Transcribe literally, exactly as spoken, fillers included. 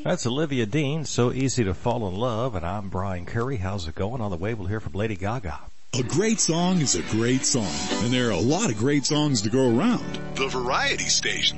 That's Olivia Dean, So Easy to Fall in Love, and I'm Brian Curry. How's it going? On the way, we'll hear from Lady Gaga. A great song is a great song, and there are a lot of great songs to go around. The Variety Station.